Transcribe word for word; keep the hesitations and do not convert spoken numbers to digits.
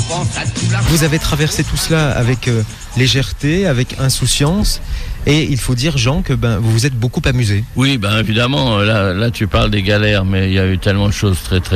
Vous avez traversé tout cela avec euh, légèreté, avec insouciance, et il faut dire, Jean, que ben, vous vous êtes beaucoup amusé. Oui, ben évidemment, là, là tu parles des galères, mais il y a eu tellement de choses très très